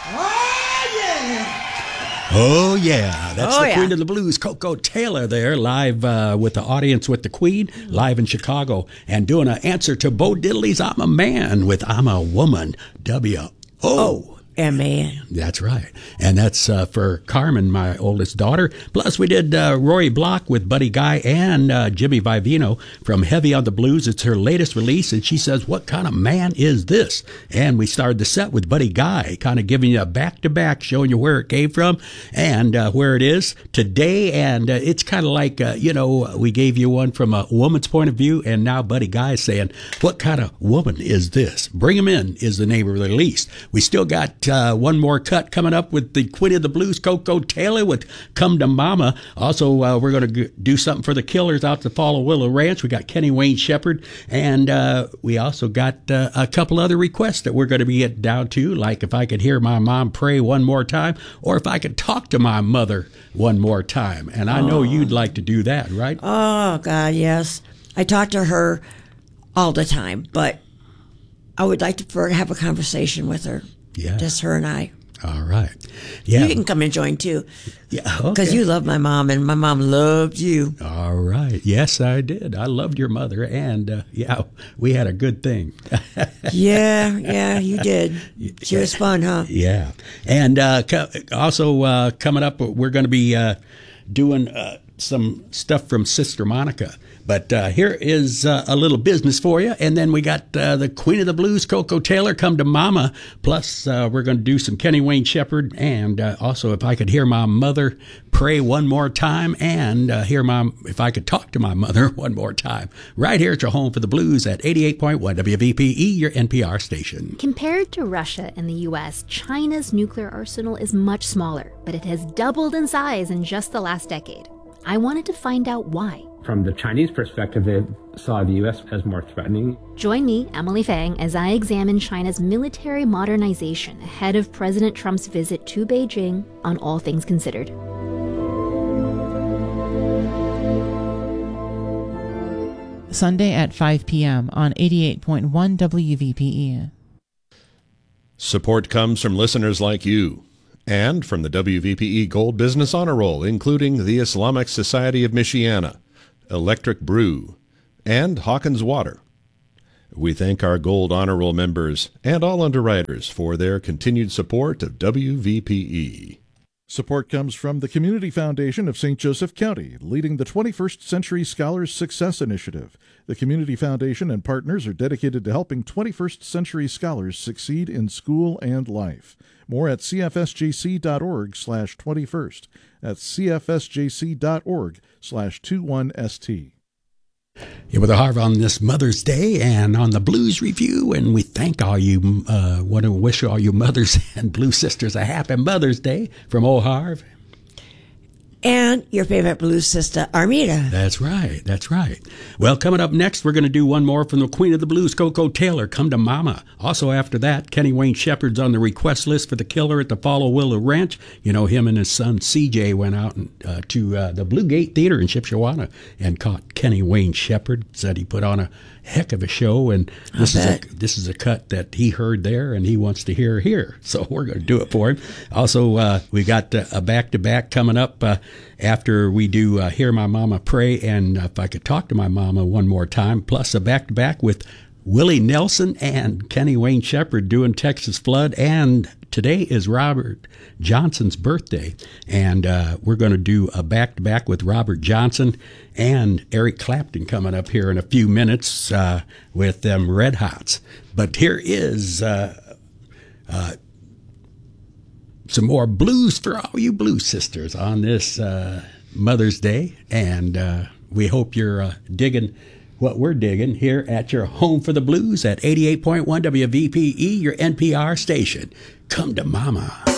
Oh, yeah. Oh, yeah. That's the yeah. Queen of the Blues, Coco Taylor there, live with the audience with the Queen, live in Chicago, and doing an answer to Bo Diddley's I'm a Man with I'm a Woman, W-O. M-A-N. That's right. And that's for Carmen, my oldest daughter. Plus, we did Rory Block with Buddy Guy and Jimmy Vivino from Heavy on the Blues. It's her latest release, and she says, what kind of man is this? And we started the set with Buddy Guy, kind of giving you a back-to-back, showing you where it came from and where it is today. And it's kind of like, we gave you one from a woman's point of view, and now Buddy Guy is saying, what kind of woman is this? Bring 'Em In is the name of the release. We still got one more cut coming up with the Queen of the Blues, Coco Taylor, with Come to Mama. Also, we're going to do something for the Killers out to Follow Willow Ranch. We got Kenny Wayne Shepherd, and we also got a couple other requests that we're going to be getting down to, like if I could hear my mom pray one more time, or if I could talk to my mother one more time. And I know you'd like to do that, right? Oh, God, yes. I talk to her all the time, but I would like to have a conversation with her. Yeah. Just her and I. All right. Yeah. You can come and join, too. Yeah. Because you love my mom, and my mom loved you. All right. Yes, I did. I loved your mother, and, we had a good thing. Yeah, you did. She was fun, huh? Yeah. And also coming up, we're going to be doing some stuff from Sister Monica. But here is a little business for you. And then we got the Queen of the Blues, Coco Taylor, Come to Mama. Plus, we're going to do some Kenny Wayne Shepherd. And also, if I could hear my mother pray one more time, and if I could talk to my mother one more time. Right here at your home for the blues at 88.1 WVPE, your NPR station. Compared to Russia and the U.S., China's nuclear arsenal is much smaller, but it has doubled in size in just the last decade. I wanted to find out why. From the Chinese perspective, they saw the U.S. as more threatening. Join me, Emily Fang, as I examine China's military modernization ahead of President Trump's visit to Beijing on All Things Considered. Sunday at 5 p.m. on 88.1 WVPE. Support comes from listeners like you and from the WVPE Gold Business Honor Roll, including the Islamic Society of Michiana, Electric Brew, and Hawkins Water. We thank our Gold Honor Roll members and all underwriters for their continued support of WVPE. Support comes from the Community Foundation of St. Joseph County, leading the 21st Century Scholars Success Initiative. The Community Foundation and partners are dedicated to helping 21st century scholars succeed in school and life. More at cfsjc.org/21st. That's cfsjc.org/21st. Here with Harv on this Mother's Day and on the Blues Review, and we thank all you, want to wish all you mothers and Blues sisters a happy Mother's Day from old Harv. And your favorite blues sister, Armida. That's right. That's right. Well, coming up next, we're going to do one more from the Queen of the Blues, Coco Taylor, Come to Mama. Also after that, Kenny Wayne Shepherd's on the request list for the Killer at the Follow Willow Ranch. You know, him and his son CJ went out to the Blue Gate Theater in Shipshawana and caught Kenny Wayne Shepherd. Said he put on a heck of a show, and this is a cut that he heard there and he wants to hear here, so we're going to do it for him. Also, we got a back-to-back coming up after we do Hear My Mama Pray and If I Could Talk to My Mama one more time, plus a back-to-back with Willie Nelson and Kenny Wayne Shepherd doing Texas Flood. And today is Robert Johnson's birthday, and we're going to do a back-to-back with Robert Johnson and Eric Clapton coming up here in a few minutes with them Red Hots. But here is some more blues for all you blues sisters on this Mother's Day, and we hope you're digging what we're digging here at your home for the blues at 88.1 WVPE, your NPR station. Come to Mama.